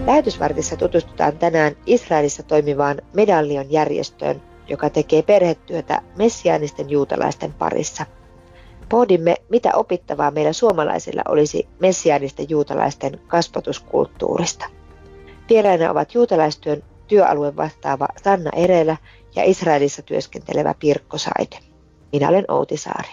Lähetysvartissa tutustutaan tänään Israelissa toimivaan Medallion järjestöön, joka tekee perhetyötä messiaanisten juutalaisten parissa. Pohdimme, mitä opittavaa meillä suomalaisilla olisi messiaanisten juutalaisten kasvatuskulttuurista. Vieraina ovat juutalaistyön työalueen vastaava Sanna Erelä ja Israelissa työskentelevä Pirkko Saide. Minä olen Outi Saari.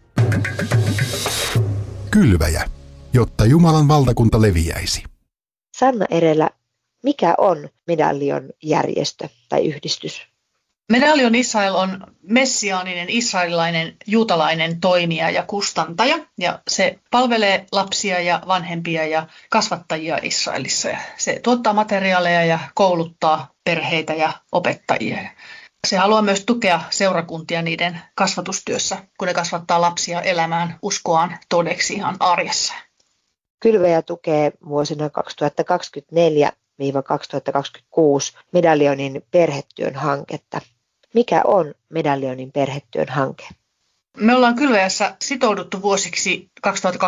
Kylväjä, jotta Jumalan valtakunta leviäisi. Sanna Erelä, mikä on Medallion järjestö tai yhdistys? Medallion Israel on messiaaninen israelilainen juutalainen toimija ja kustantaja, ja se palvelee lapsia ja vanhempia ja kasvattajia Israelissa. Ja se tuottaa materiaaleja ja kouluttaa perheitä ja opettajia. Se haluaa myös tukea seurakuntia niiden kasvatustyössä, kun ne kasvattaa lapsia elämään uskoaan todeksi ihan arjessa. Kylväjä tukee vuosina 2024-2026 Medallionin perhetyön hanketta. Mikä on Medallionin perhetyön hanke? Me ollaan Kylväjässä sitouduttu vuosiksi 2024-2026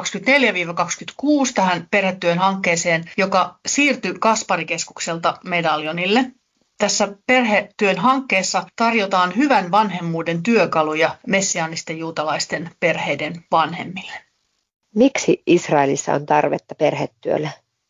tähän perhetyön hankkeeseen, joka siirtyi Kasparikeskukselta Medallionille. Tässä perhetyön hankkeessa tarjotaan hyvän vanhemmuuden työkaluja messiaanisten juutalaisten perheiden vanhemmille. Miksi Israelissa on tarvetta perhetyölle?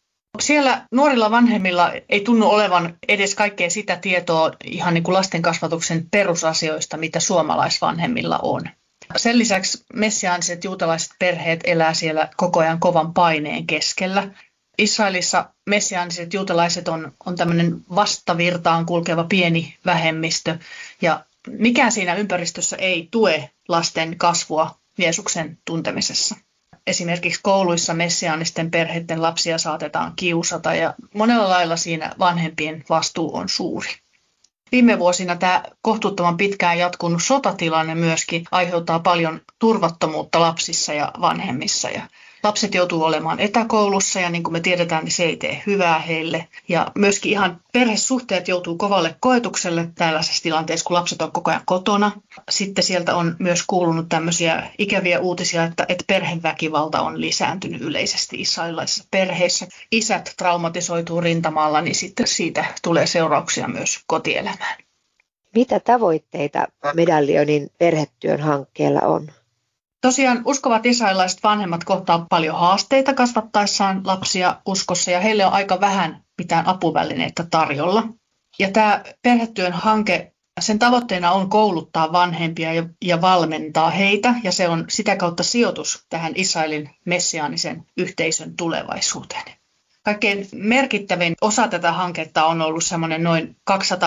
Siellä nuorilla vanhemmilla ei tunnu olevan edes kaikkea sitä tietoa ihan niin kuin lastenkasvatuksen perusasioista, mitä suomalaisvanhemmilla on. Sen lisäksi messiaaniset juutalaiset perheet elää siellä koko ajan kovan paineen keskellä. Israelissa messiaaniset juutalaiset on tämmöinen vastavirtaan kulkeva pieni vähemmistö ja mikään siinä ympäristössä ei tue lasten kasvua Jeesuksen tuntemisessa. Esimerkiksi kouluissa messiaanisten perheiden lapsia saatetaan kiusata ja monella lailla siinä vanhempien vastuu on suuri. Viime vuosina tämä kohtuuttoman pitkään jatkunut sotatilanne myöskin aiheuttaa paljon turvattomuutta lapsissa ja vanhemmissa. Ja lapset joutuu olemaan etäkoulussa ja niin kuin me tiedetään, niin se ei tee hyvää heille. Ja myöskin ihan perhesuhteet joutuu kovalle koetukselle tällaisessa tilanteessa, kun lapset on koko ajan kotona. Sitten sieltä on myös kuulunut tämmöisiä ikäviä uutisia, että perheväkivalta on lisääntynyt yleisesti israelilaisissa perheissä. Isät traumatisoituu rintamalla, niin sitten siitä tulee seurauksia myös kotielämään. Mitä tavoitteita Medallionin perhetyön hankkeella on? Tosiaan uskovat israelilaiset vanhemmat kohtaa paljon haasteita kasvattaessaan lapsia uskossa ja heille on aika vähän mitään apuvälineitä tarjolla. Ja tämä perhetyön hanke, sen tavoitteena on kouluttaa vanhempia ja valmentaa heitä ja se on sitä kautta sijoitus tähän Israelin messiaanisen yhteisön tulevaisuuteen. Kaikkein merkittävin osa tätä hanketta on ollut semmoinen noin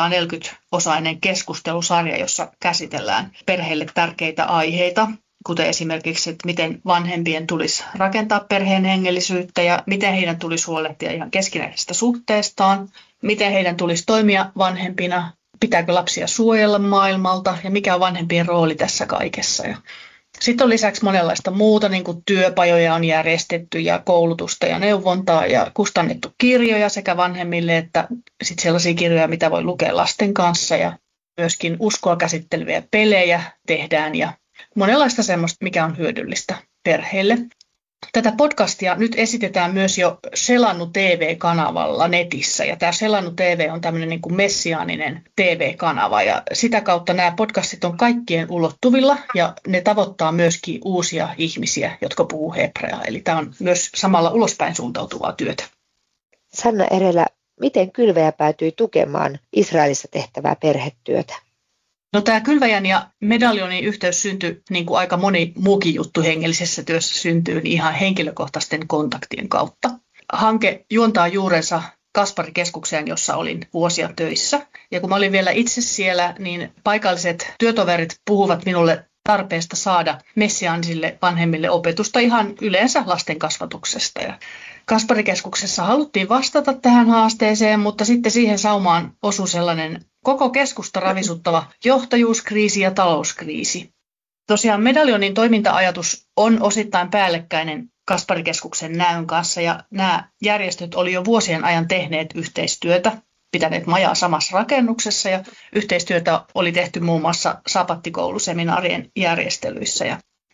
240-osainen keskustelusarja, jossa käsitellään perheille tärkeitä aiheita, kuten esimerkiksi, että miten vanhempien tulisi rakentaa perheen hengellisyyttä ja miten heidän tulisi huolehtia ihan keskinäisestä suhteestaan, miten heidän tulisi toimia vanhempina, pitääkö lapsia suojella maailmalta ja mikä on vanhempien rooli tässä kaikessa. Sitten on lisäksi monenlaista muuta, niin kuin työpajoja on järjestetty ja koulutusta ja neuvontaa ja kustannettu kirjoja sekä vanhemmille että sitten sellaisia kirjoja, mitä voi lukea lasten kanssa ja myöskin uskoa käsitteleviä pelejä tehdään ja monenlaista semmoista, mikä on hyödyllistä perheille. Tätä podcastia nyt esitetään myös jo Selannu TV-kanavalla netissä. Ja tämä Selannu TV on tämmöinen niin kuin messiaaninen TV-kanava. Ja sitä kautta nämä podcastit on kaikkien ulottuvilla ja ne tavoittaa myöskin uusia ihmisiä, jotka puhuu hebreaa. Eli tämä on myös samalla ulospäin suuntautuvaa työtä. Sanna Erelä, miten Kylväjä päätyi tukemaan Israelissa tehtävää perhetyötä? No tämä Kylväjän ja Medallionin yhteys syntyi, niin kuin aika moni muukin juttu hengellisessä työssä syntyy, niin ihan henkilökohtaisten kontaktien kautta. Hanke juontaa juurensa Kasparikeskukseen, jossa olin vuosia töissä. Ja kun mä olin vielä itse siellä, niin paikalliset työtoverit puhuvat minulle tarpeesta saada messiaanisille vanhemmille opetusta ihan yleensä lasten kasvatuksesta. Ja Kasparikeskuksessa haluttiin vastata tähän haasteeseen, mutta sitten siihen saumaan osui sellainen koko keskusta ravisuttava johtajuuskriisi ja talouskriisi. Tosiaan Medallionin toiminta-ajatus on osittain päällekkäinen Kasparikeskuksen näyn kanssa ja nämä järjestöt oli jo vuosien ajan tehneet yhteistyötä, pitäneet majaa samassa rakennuksessa ja yhteistyötä oli tehty muun muassa sabattikouluseminaarien järjestelyissä. Ja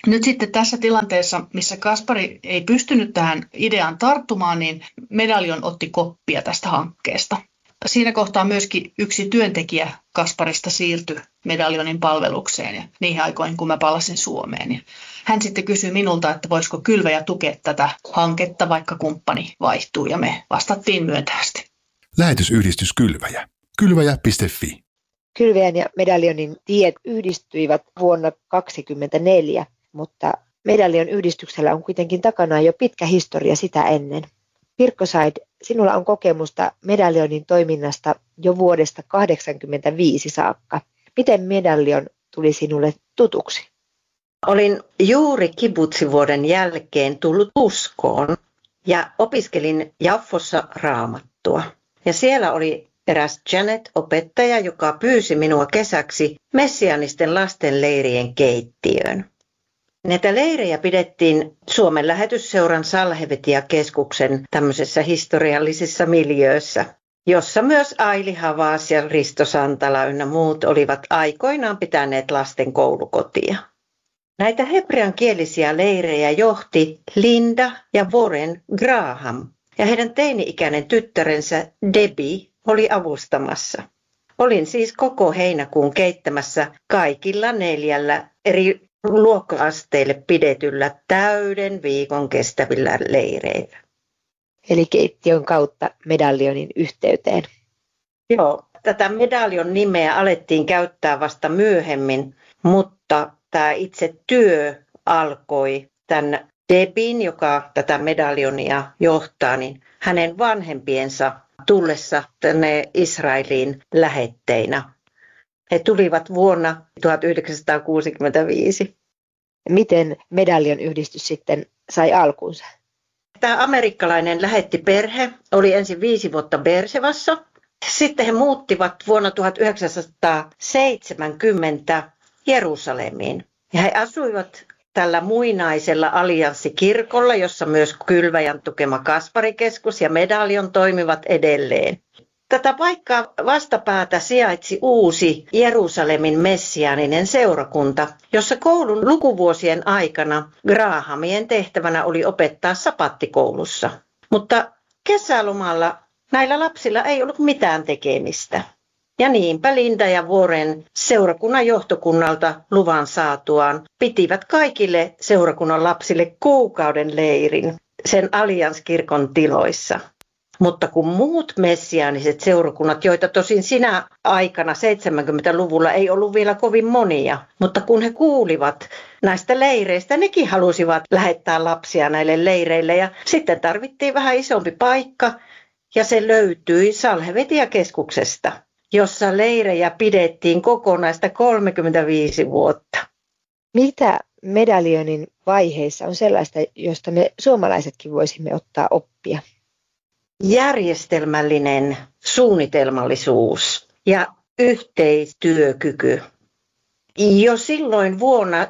Nyt sitten tässä tilanteessa, missä Kaspari ei pystynyt tähän ideaan tarttumaan, niin Medaljon otti koppia tästä hankkeesta. Siinä kohtaa myöskin yksi työntekijä Kasparista siirtyi Medaljonin palvelukseen ja niihin aikoihin, kun mä palasin Suomeen. Ja hän sitten kysyi minulta, että voisiko kylväjä tukea tätä hanketta, vaikka kumppani vaihtuu, ja me vastattiin myöntävästi. Lähetysyhdistys Kylväjä. Kylväjä.fi. Kylväjän ja Medaljonin tiet yhdistyivät vuonna 1924, mutta Medaljon yhdistyksellä on kuitenkin takanaan jo pitkä historia sitä ennen. Pirkko Said, sinulla on kokemusta Medaljonin toiminnasta jo vuodesta 1985 saakka. Miten Medaljon tuli sinulle tutuksi? Olin juuri kibbutsivuoden jälkeen tullut uskoon ja opiskelin Jaffossa raamattua. Ja siellä oli eräs Janet-opettaja, joka pyysi minua kesäksi messianisten lastenleirien keittiöön. Näitä leirejä pidettiin Suomen Lähetysseuran Salhevetia-keskuksen tämmöisessä historiallisessa miljöössä, jossa myös Aili Havas ja Risto Santala ynnä muut olivat aikoinaan pitäneet lasten koulukotia. Näitä hebreankielisiä leirejä johti Linda ja Warren Graham, ja heidän teini-ikäinen tyttärensä Debbie oli avustamassa. Olin siis koko heinäkuun keittämässä kaikilla 4 eri luokka-asteille pidetyllä täyden viikon kestävillä leireillä. Eli keittiön kautta Medaljonin yhteyteen. Joo, tätä Medaljon nimeä alettiin käyttää vasta myöhemmin, mutta tämä itse työ alkoi tämän Debin, joka tätä Medaljonia johtaa, niin hänen vanhempiensa tullessa tänne Israeliin lähetteinä. He tulivat vuonna 1965. Miten Medaljon yhdistys sitten sai alkunsa? Tämä amerikkalainen lähettiperhe oli ensin 5 vuotta Beershevassa. Sitten he muuttivat vuonna 1970 Jerusalemiin. Ja he asuivat tällä muinaisella allianssikirkolla, jossa myös Kylväjän tukema Kasparikeskus ja Medaljon toimivat edelleen. Tätä paikkaa vastapäätä sijaitsi uusi Jerusalemin messiaaninen seurakunta, jossa koulun lukuvuosien aikana Grahamien tehtävänä oli opettaa sapattikoulussa. Mutta kesälomalla näillä lapsilla ei ollut mitään tekemistä. Ja niinpä Linda ja Warren seurakunnan johtokunnalta luvan saatuaan pitivät kaikille seurakunnan lapsille kuukauden leirin sen Allianskirkon tiloissa. Mutta kun muut messiaaniset seurakunnat, joita tosin sinä aikana 70-luvulla ei ollut vielä kovin monia, mutta kun he kuulivat näistä leireistä, nekin halusivat lähettää lapsia näille leireille ja sitten tarvittiin vähän isompi paikka ja se löytyi Salhevetia-keskuksesta, jossa leirejä pidettiin kokonaista 35 vuotta. Mitä Medaljonin vaiheissa on sellaista, josta me suomalaisetkin voisimme ottaa oppia? Järjestelmällinen suunnitelmallisuus ja yhteistyökyky. Jo silloin vuonna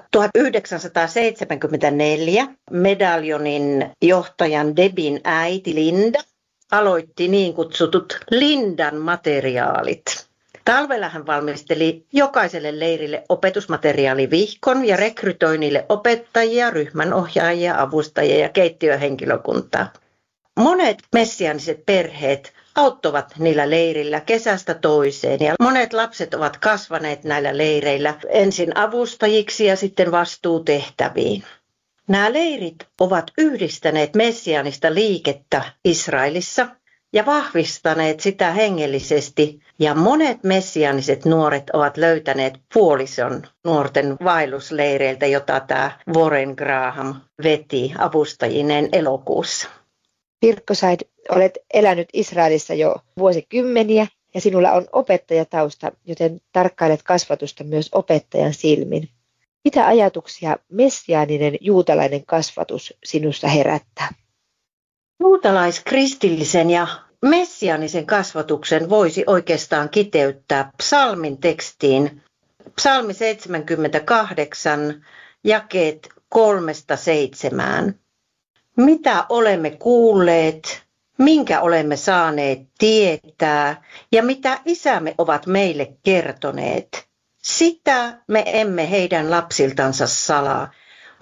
1974 Medaljonin johtajan Debin äiti Linda aloitti niin kutsutut Lindan materiaalit. Talvella hän valmisteli jokaiselle leirille opetusmateriaalivihkon ja rekrytoi niille opettajia, ryhmänohjaajia, avustajia ja keittiöhenkilökuntaa. Monet messiaaniset perheet auttoivat niillä leirillä kesästä toiseen ja monet lapset ovat kasvaneet näillä leireillä ensin avustajiksi ja sitten vastuutehtäviin. Nämä leirit ovat yhdistäneet messiaanista liikettä Israelissa ja vahvistaneet sitä hengellisesti ja monet messiaaniset nuoret ovat löytäneet puolison nuorten vaellusleireiltä, jota tämä Warren Graham veti avustajineen elokuussa. Pirkko Said, olet elänyt Israelissa jo vuosikymmeniä ja sinulla on opettajatausta, joten tarkkailet kasvatusta myös opettajan silmin. Mitä ajatuksia messiaaninen juutalainen kasvatus sinussa herättää? Juutalaiskristillisen ja messiaanisen kasvatuksen voisi oikeastaan kiteyttää psalmin tekstiin. Psalmi 78, jakeet 3-7. Mitä olemme kuulleet, minkä olemme saaneet tietää ja mitä isämme ovat meille kertoneet, sitä me emme heidän lapsiltansa salaa,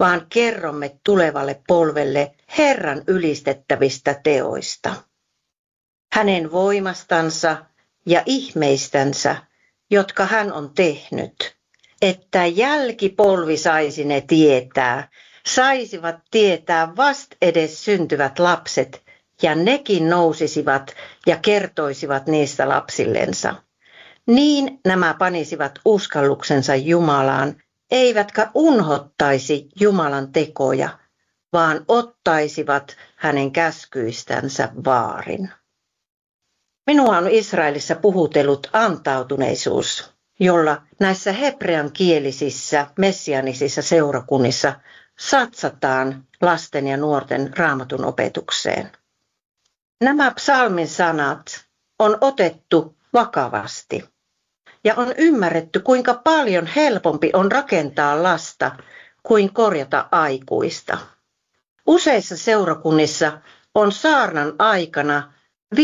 vaan kerromme tulevalle polvelle Herran ylistettävistä teoista. Hänen voimastansa ja ihmeistänsä, jotka hän on tehnyt, että jälkipolvi saisi ne tietää, saisivat tietää vastedes syntyvät lapset, ja nekin nousisivat ja kertoisivat niistä lapsillensa. Niin nämä panisivat uskalluksensa Jumalaan, eivätkä unhottaisi Jumalan tekoja, vaan ottaisivat hänen käskyistänsä vaarin. Minua on Israelissa puhutellut antautuneisuus, jolla näissä hebreankielisissä messianisissa seurakunnissa satsataan lasten ja nuorten raamatun opetukseen. Nämä psalmin sanat on otettu vakavasti ja on ymmärretty, kuinka paljon helpompi on rakentaa lasta kuin korjata aikuista. Useissa seurakunnissa on saarnan aikana 5-6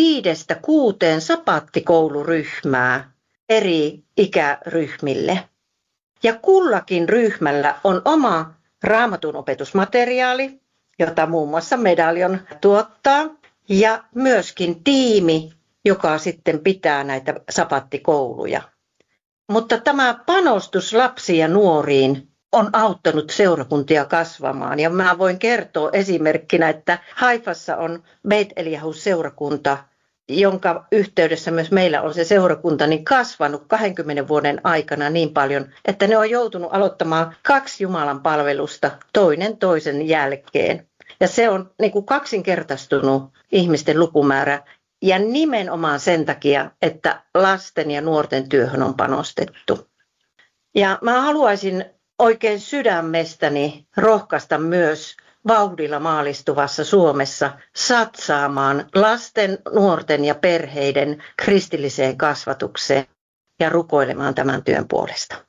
sapattikouluryhmää eri ikäryhmille. Ja kullakin ryhmällä on oma raamatun opetusmateriaali, jota muun muassa Medaljon tuottaa, ja myöskin tiimi, joka sitten pitää näitä sapattikouluja. Mutta tämä panostus lapsiin ja nuoriin on auttanut seurakuntia kasvamaan. Ja mä voin kertoa esimerkkinä, että Haifassa on Beit Eliyahu-seurakunta, jonka yhteydessä myös meillä on se seurakunta, niin kasvanut 20 vuoden aikana niin paljon, että ne on joutunut aloittamaan 2 Jumalan palvelusta toinen toisen jälkeen. Ja se on niin kuin kaksinkertaistunut ihmisten lukumäärä. Ja nimenomaan sen takia, että lasten ja nuorten työhön on panostettu. Ja mä haluaisin oikein sydämestäni rohkaista myös vauhdilla maalistuvassa Suomessa satsaamaan lasten, nuorten ja perheiden kristilliseen kasvatukseen ja rukoilemaan tämän työn puolesta.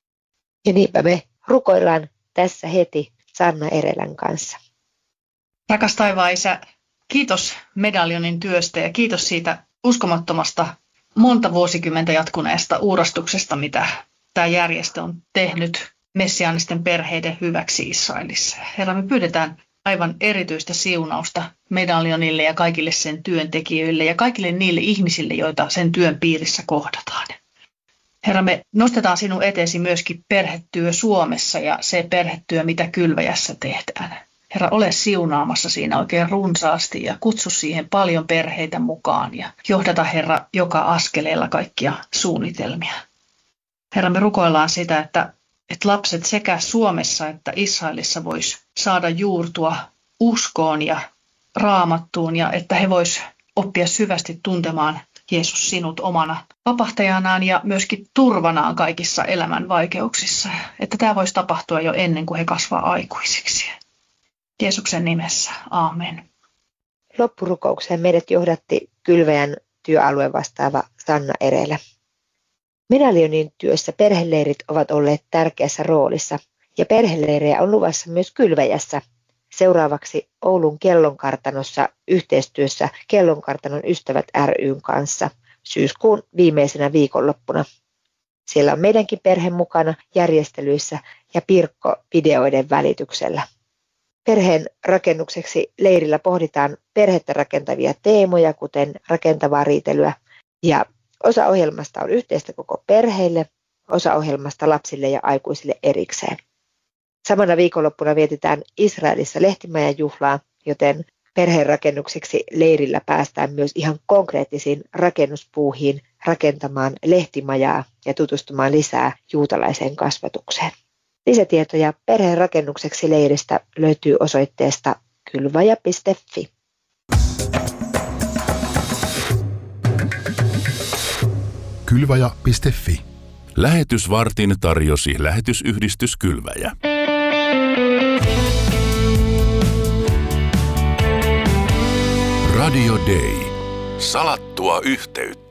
Ja niinpä me rukoillaan tässä heti Sanna Erelän kanssa. Rakas taivaan Isä, kiitos Medaljonin työstä ja kiitos siitä uskomattomasta monta vuosikymmentä jatkuneesta uurastuksesta, mitä tämä järjestö on tehnyt messiaanisten perheiden hyväksi Israelissa. Herra, me pyydetään aivan erityistä siunausta Medaljonille ja kaikille sen työntekijöille ja kaikille niille ihmisille, joita sen työn piirissä kohdataan. Herra, me nostetaan sinun eteesi myöskin perhetyö Suomessa ja se perhetyö, mitä Kylväjässä tehdään. Herra, ole siunaamassa siinä oikein runsaasti ja kutsu siihen paljon perheitä mukaan ja johdata, Herra, joka askeleella kaikkia suunnitelmia. Herra, me rukoillaan sitä, että lapset sekä Suomessa että Israelissa vois saada juurtua uskoon ja raamattuun ja että he vois oppia syvästi tuntemaan Jeesus sinut omana vapahtajanaan ja myöskin turvanaan kaikissa elämän vaikeuksissa. Että tämä voisi tapahtua jo ennen kuin he kasvaa aikuisiksi. Jeesuksen nimessä. Aamen. Loppurukoukseen meidät johdatti Kylväjän työalue vastaava Sanna Erelä. Medaljonin työssä perheleirit ovat olleet tärkeässä roolissa ja perheleirejä on luvassa myös Kylväjässä. Seuraavaksi Oulun Kellonkartanossa yhteistyössä Kellonkartanon ystävät ry:n kanssa syyskuun viimeisenä viikonloppuna. Siellä on meidänkin perhe mukana järjestelyissä ja Pirkko videoiden välityksellä. Perheen rakennukseksi leirillä pohditaan perhettä rakentavia teemoja, kuten rakentavaa riitelyä, ja osa ohjelmasta on yhteistä koko perheille, osa ohjelmasta lapsille ja aikuisille erikseen. Samana viikonloppuna vietetään Israelissa lehtimajan juhlaa, joten perheen rakennukseksi leirillä päästään myös ihan konkreettisiin rakennuspuuhiin rakentamaan lehtimajaa ja tutustumaan lisää juutalaiseen kasvatukseen. Lisätietoja perheen rakennukseksi leiristä löytyy osoitteesta kylvaja.fi. Kylvaja.fi. Lähetysvartin tarjosi lähetysyhdistys Kylväjä. Radio Day. Salattua yhteyttä.